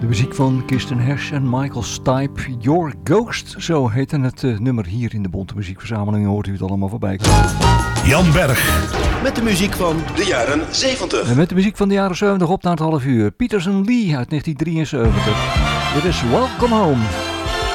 De muziek van Kirsten Hersh en Michael Stipe, Your Ghost, zo heette het nummer hier in de Bonte Muziekverzameling. Hoort u het allemaal voorbij komen. Jan Berg. Met de muziek van de jaren 70. En met de muziek van de jaren 70 op naar het half uur. Peterson Lee uit 1973. Dit is Welcome Home.